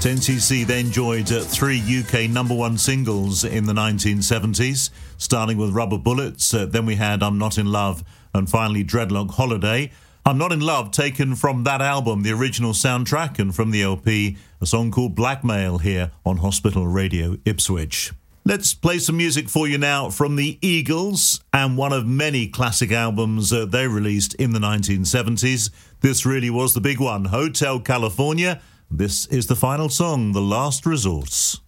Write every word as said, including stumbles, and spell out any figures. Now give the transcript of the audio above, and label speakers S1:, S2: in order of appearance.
S1: N C C then enjoyed uh, three U K number one singles in the nineteen seventies, starting with Rubber Bullets, uh, then we had I'm Not in Love, and finally Dreadlock Holiday. I'm Not in Love, taken from that album, the original soundtrack, and from the L P, a song called Blackmail here on Hospital Radio Ipswich. Let's play some music for you now from the Eagles, and one of many classic albums uh, they released in the nineteen seventies. This really was the big one, Hotel California. This is the final song, The Last Resorts.